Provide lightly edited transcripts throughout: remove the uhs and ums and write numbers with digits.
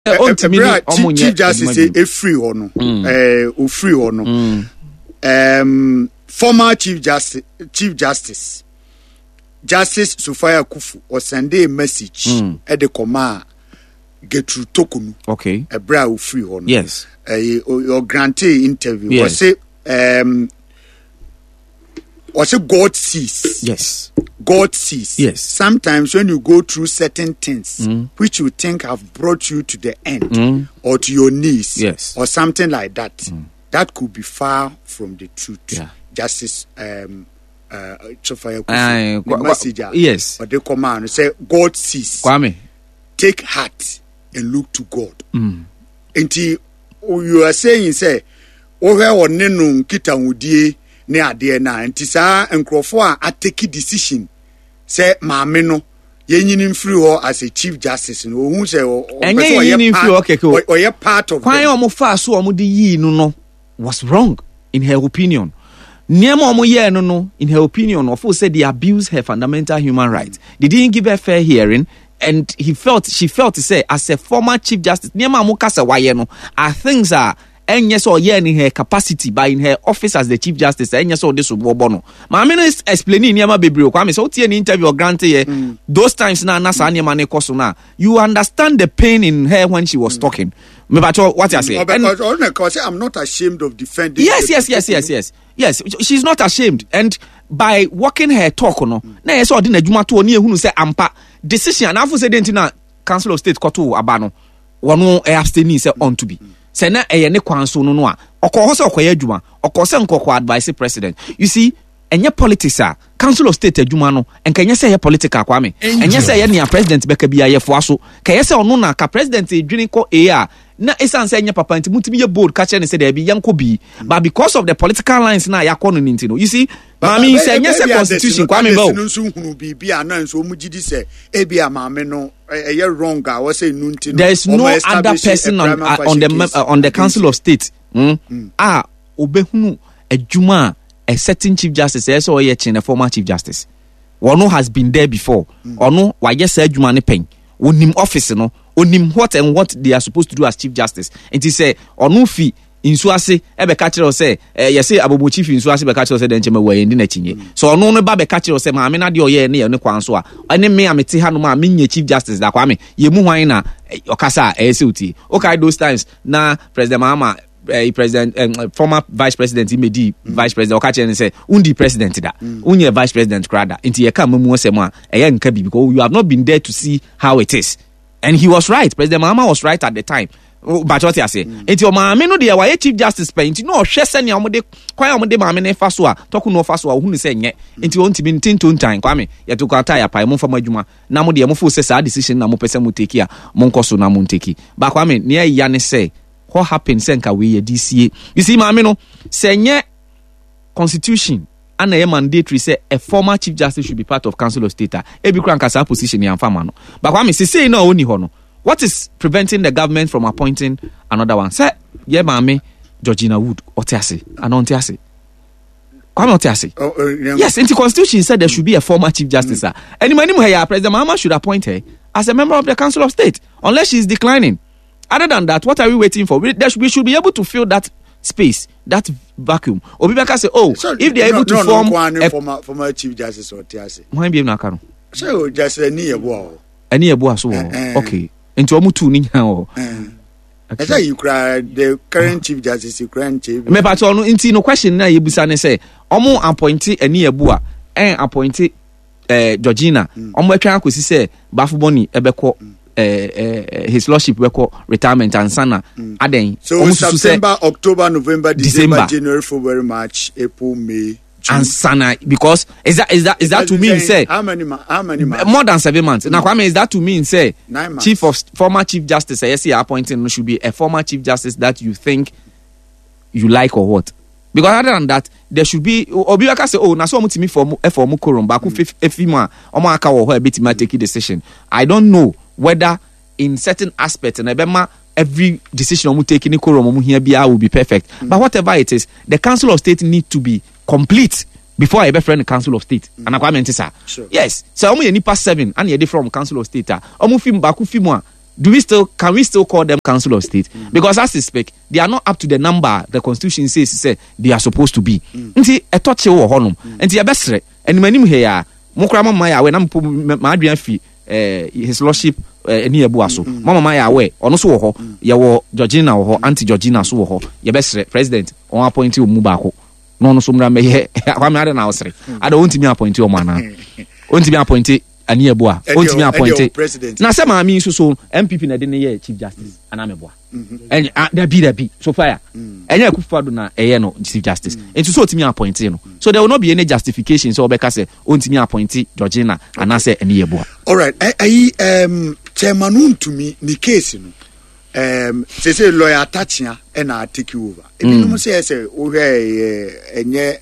Chief Justice a free or no, free or no. Former Chief Justice Sufaya Kufu or send a message at the command get through token. Okay. A brow free or no. Yes. Your grantee interview. Yes. Was it God sees? Yes. God sees. Yes. Sometimes when you go through certain things which you think have brought you to the end or to your knees, yes, or something like that, that could be far from the truth. Yeah. Justice Chofaya message. Yes. But they command say God sees. Kwame. Take heart and look to God. Until you are saying say, oh nenu kita udie ne ade na nti saa nkrofo a take decision say maame no yenyini free ho as a chief justice no hu say o part of kwan omo fa so omo de yi no was wrong in her opinion. Niema omo ye no in her opinion of who said they abused her fundamental human rights. They didn't give her fair hearing. And she felt to say, as a former chief justice, Niema Mukasa Wayeno are things are and yes or yeah in her capacity, but in her office as the chief justice, and yes or this will bono. Mamino is explaining Niema Bebrio Kwame, so an interview or granted those times now Nasa Niema Kosuna. You understand the pain in her when she was talking. What I say? I'm not ashamed of defending. Yes. She's not ashamed, and by walking her talk, no, na yes or didn't Juma to near who say ampa decision. I've said in Council of State Koto Abano, one abstaining say on to be. Sena ne kwanso no a okoho se okoye adwuma okose nkoko advice president. You see, enye politics a Council of State adwuma no enkenye se ye political Kwame enye se ye ne president beka bia ye fo aso keye se ono na ka president edwini ko a na esan se enye papa nti mutimi ye bold ka ne se da bi yanko bi, but because of the political lines na yakọ no nti no, you see mami se enye se constitution Kwame ba nso hunu bibia na nso omugidi se ebia mame no eye wrong a wo say nunti no. There is no other person on the Council of State obehunu adwuma a certain chief justice or a former chief justice. One has been there before. Ono wa yes adwuma ne pen. Onim office no, onim what and what they are supposed to do as chief justice. And he say ono fi insu ase e be catch us say yes say abobo chief insu ase be catch us say den chema we ndi na chinye. So ono no ba be catch us say ma me na de oye ne ne kwan so a ene me amete ha no ma me nya chief justice da kwa me ye mu hwan na okasa ese uti. Okay, those times na President Mahama former vice president Imedi vice president okache and say undi president da unye vice president krada inti ye ka mamu asem a eya nka bi because you have not been there to see how it is. And he was right. President Mahama was right at the time. But what I say inti o maame no de wa chief justice paint no hwe se ne omode kwan omode maame ne fa so a toku no fa so a hu ne se nye inti o ntimi ntinto ntan Kwame ye to kwata ya pai mo fa madwuma na mo de mo fo se sa decision na mo pese mo take a mo nkoso na mo nteki ba Kwame ne ya ne say what happened senka we DCA. You see, mama no senye constitution and a mandatory say a former chief justice should be part of Council of State. Every crankasa position in fama no. But when me say no only hono. What is preventing the government from appointing another one? Say yeah, mama Georgina Wood otiase anontiase. Kwame otiase. Yes, in the constitution said there should be a former chief justice. And President Mahama should appoint her as a member of the Council of State unless she is declining. Other than that, what are we waiting for? We should be able to fill that space, that vacuum. Obibeka say, if they are able to form former chief justice or Tiase. Why be na kanu? So just any ebo. Any ebo so. Okay. Into omu tu ni o. I say you cry the current chief justice, you current chief. Me pa to no inti no question na yebusa ne say, omu appoint any ebo a appoint Georgina. Omu atwa akosi say Bafuboni ebeko his lordship record retirement and sana aden so September, October, November, December, January, February, March, April, May, June. And sana because is that to mean say how many months? More than 7 months. Now Kwame, is that to mean say 9 months. Former chief justice yes appointing should be a former chief justice that you think you like or what? Because other than that, there should be Obiaka say, na so mutimi for mukorum baku efima omo aka wo ho ebetima take decision. I don't know whether in certain aspects and every decision omu take ni korum omu here bia will be perfect. But whatever it is, the Council of State need to be complete before I be friend the Council of State. And I sir. Yes. So omu ye nipa 7 and ye from Council of State. Omu film baku film can we still call them Council of State? Because as they speak, they are not up to the number the Constitution says they are supposed to be. Nti etoche wo honum. Nti ye besre animanim he ya mokra mama ya we na ma aduan fi his lordship eni ebu aso. Mama ya we ono so wo ho ye wo Georgina wo ho anti Georgina so wo ho ye besre president on appoint o mu ba ko. No so mra me he kwame ade na osre. Ada wonti mi appoint o ma na. Wonti mi appoint ani eboa ontimi appointed na se ma mi so MPP na de ne ye chief justice ana meboa da bi so fire enya Akufo-Addo na eye no chief justice enti so otimi appointed no so there will not be any justification so obeka say ontimi appointed Georgina ana se ani eboa. All right, chairman untumi ni case no say lawyer Atachia na take over ebi no say o enye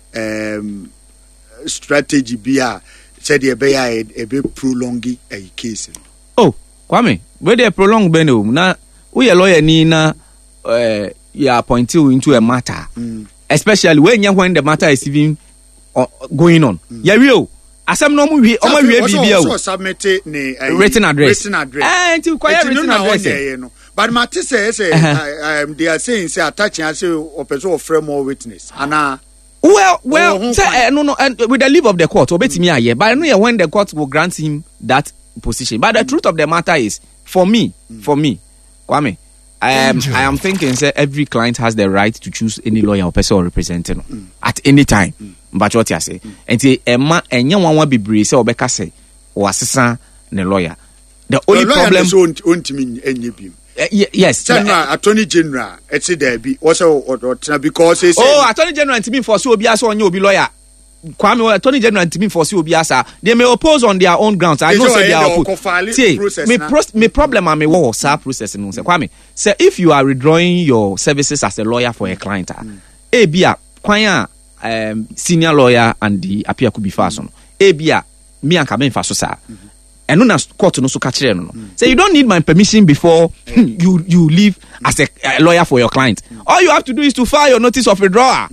strategy bia said the be prolonging a case. Oh, Kwame, where they prolong beno na we a lawyer ni na you appoint you into a matter, especially when the matter is even going on. Yeah, real. Asem no we also submit written address. Until quite written address. But Matisse says they are saying say attaching as a person of frame more witness. And Well, no, and with the leave of the court, obetimi aye. But I know when the court will grant him that position. But the truth of the matter is, for me, Kwame, I am thinking, say every client has the right to choose any lawyer or person or representative at any time. But what you say, and enya one be brave, say obeka say or assistant the lawyer. The only problem won't mean any. Yes, Attorney General, it's there be also because Attorney General and me for so be as on you be lawyer. Kwame Attorney General and me for so be as they may oppose on their own grounds. I know say they are opposed. Me problem am me wo sa process no say Kwame. Say if you are withdrawing your services as a lawyer for a client, bia kwan senior lawyer and the appeal could be fast on. Bia me and Kamen fa so sa. And no court no so catch no. Say you don't need my permission before you leave as a lawyer for your client. All you have to do is to file your notice of withdrawal.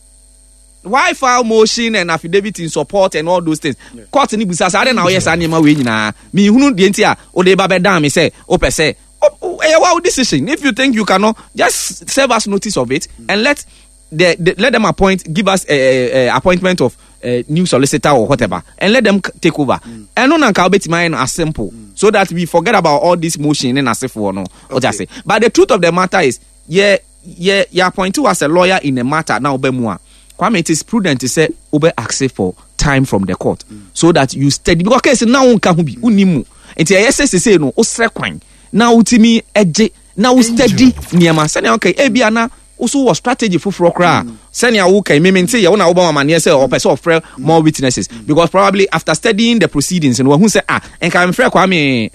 Why file motion and affidavit in support and all those things? Court ni busa sa na oyesa nima we nyina. Me hunu de ntia o de ba be dan me say o pe say wow decision. If you think you cannot, just serve us notice of it and let them give us a appointment of new solicitor or whatever, and let them take over. And no can be mine as simple, so that we forget about all this motion and as if for no. Or just say. But the truth of the matter is, you appoint you as a lawyer in a matter now. Kwame, it is prudent to say obe ask for time from the court, so that you steady. Because case now unka be unimu. Enti yes say no osrekwan. Now utimi eje. Now steady. Niema. Say okay. Ebi ana. Also was strategy for kra senior who can say you want Obama man say or person of more witnesses because probably after studying the proceedings and who say and can frɛ Kwame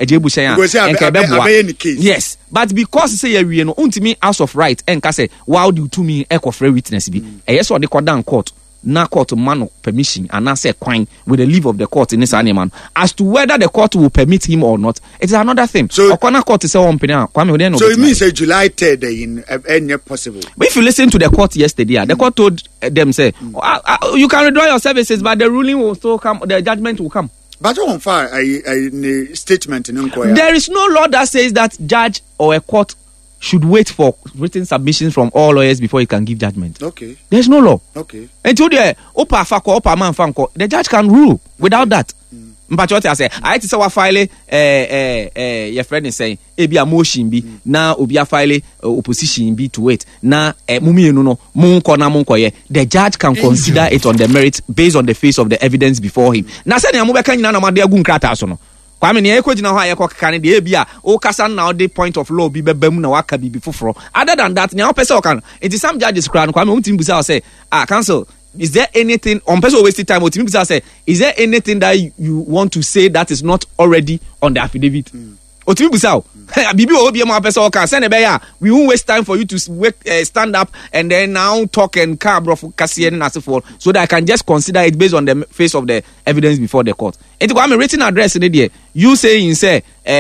yes but because say we no untimi house of right and say wow do to me ekofrɛ witness bi yes or the court down court na court man permission and na say kwan with the leave of the court in this animal as to whether the court will permit him or not it is another thing so court say one penny Kwame so it means July 3rd in any possible. But if you listen to the court yesterday, the court told them say you can withdraw your services but the ruling will still come, the judgment will come. But on fire a statement in inquiry. There is no law that says that judge or a court should wait for written submissions from all lawyers before he can give judgment. Okay. There's no law. Okay. Until the judge can rule without that. But what I say, I to say wa file your friend is saying ebi a motion bi na obi a file opposition bi to it na mumi no munko na munko ye the judge can consider it on the merit based on the face of the evidence before him. Na say na mo be kan nyina na ma de agu nkrata so no. Kwame ne ekogina ho aye kokka ne de ebi a o kasa na o de point of law bi bebam na waka bi foforo. Other than that, ne o pese o kan. It is some judges cry no Kwame untim busa say counsel, is there anything on person wasting time? Say, is there anything that you want to say that is not already on the affidavit? We won't waste time for you to stand up and then now talk and so that I can just consider it based on the face of the evidence before the court. And I'm a written address in it. You saying say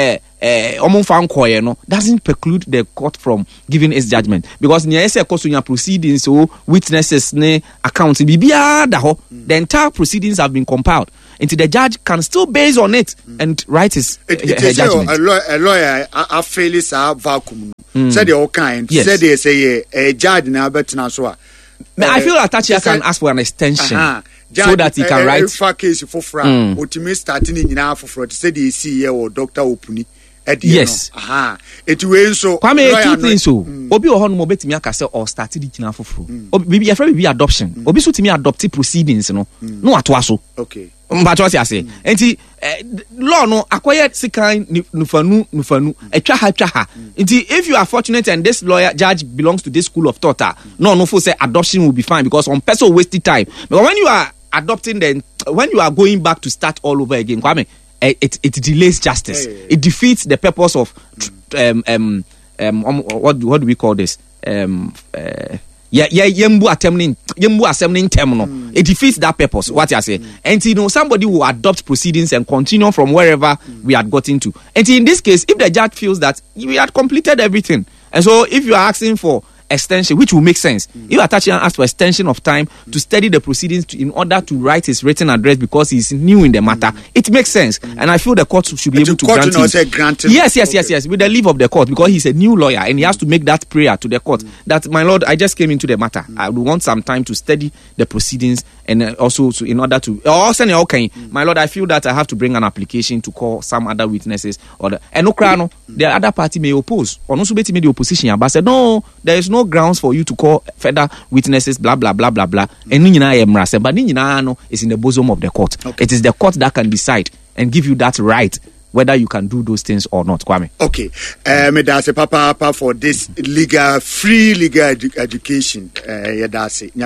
doesn't preclude the court from giving its judgment because near proceedings so witnesses ne accounts the entire proceedings have been compiled. Into the judge can still base on it and write his judgment. A lawyer I fail is a vacuum. Said the kind. Said they say a judge now, but now so. I feel that Tachia can ask for an extension so that he can write. For case for fraud, what you starting in now for fraud. Said the CEO or Dr. Opuni. Yes. It will so. Kwame, two things so. Obi ohon mo betimi akase or started it na foforo. Obi be afraid be adoption. Obi so timi adopt proceedings no. No atoa so. Okay. But what you say? Enti law no akoye sikan nufanu etwa ha. Enti if you are fortunate and this lawyer judge belongs to this school of thought, no for say adoption will be fine because some person wasted time. But when you are adopting then when you are going back to start all over again, Kwame, it delays justice. It defeats the purpose of what do we call this? Yembu assembling terminal. It defeats that purpose. What you say? And somebody will adopt proceedings and continue from wherever we had gotten to. And in this case, if the judge feels that we had completed everything, and so if you are asking for extension, which will make sense. If Atachian asked for extension of time to study the proceedings in order to write his written address because he's new in the matter, it makes sense. And I feel the court should be able to grant him. Yes, with the leave of the court, because he's a new lawyer and he has to make that prayer to the court that, my lord, I just came into the matter. I would want some time to study the proceedings and also in order to, my lord, I feel that I have to bring an application to call some other witnesses and the other party may oppose. Or no, the opposition, but said, no, there is no grounds for you to call further witnesses, blah blah blah blah blah. And but is in the bosom of the court. Okay. It is the court that can decide and give you that right whether you can do those things or not, Kwame. Okay. That's a papa for this free legal education. That's it.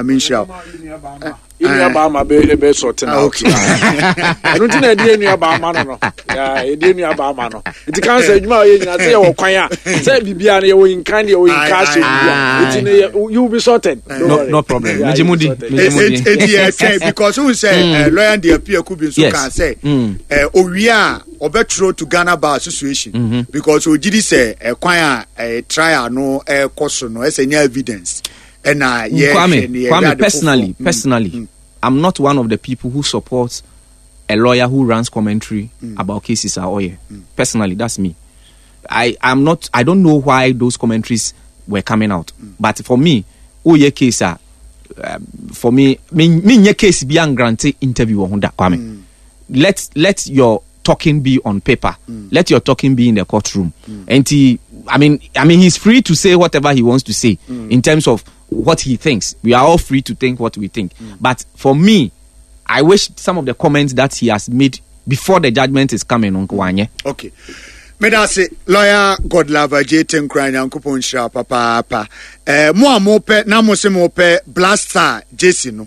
Bama be sorting out. I don't think I did any about Mano. Yeah, I didn't know about Mano. It can't say, I say, oh, Quaya, say, Bibiani, you in kind, you in cash, you'll be sorted. No problem. Because who say, lawyer, the appeal could be so can say, oh, we are obetro to Ghana Bar Association because we did say, a Quaya, a trial, no cost, no, as any evidence. And Kwame, personally, I'm not one of the people who supports a lawyer who runs commentary about cases are oye. Personally, that's me. I don't know why those commentaries were coming out. But for me, oye case for me case be an granted interview on that, Kwame. Let your talking be on paper. Let your talking be in the courtroom. And he's free to say whatever he wants to say in terms of what he thinks. We are all free to think what we think. But for me, I wish some of the comments that he has made before the judgment is coming on Kwanye. Okay. Medase lawyer Godlover J10 crying uncle Shra papa. Mo pe na mo se mo pe Blaster Jessino.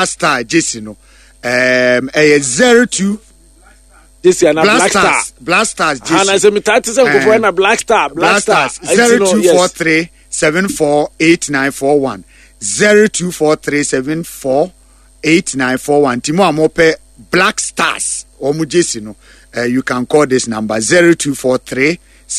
02 this year na Blasters Jessino. And I say me tati say go na Blasters 0243 748941 0243748941 Timo amope Black Stars or Mujessino. You can call this number 0243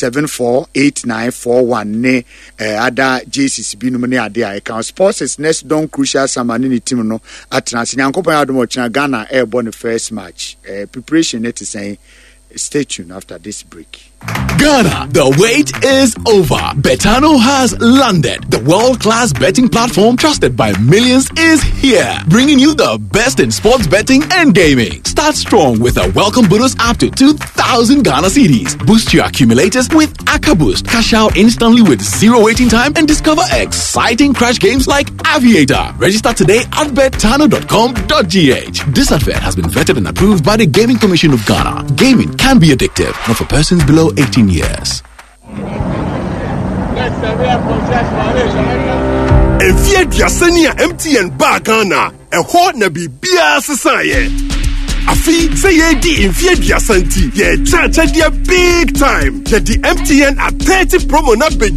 748941 ne ada JCC binum ne ade I can sports is next don crucial samani ni team no atransi nyankopon adomo china Ghana airborne first match preparation it is saying stay tuned after this break. Ghana, the wait is over. Betano has landed. The world-class betting platform trusted by millions is here, bringing you the best in sports betting and gaming. Start strong with a welcome bonus up to 2,000 Ghana cedis. Boost your accumulators with Aka Boost. Cash out instantly with zero waiting time and discover exciting crash games like Aviator. Register today at betano.com.gh. This advert has been vetted and approved by the Gaming Commission of Ghana. Gaming can be addictive, not for persons below 18 years. If you're Jasenia MTN Bagana, a hot nabi bia sasaye. Afi say ye di in fear Jasanti, ye cha dia big time. Ye di MTN at 30 promo na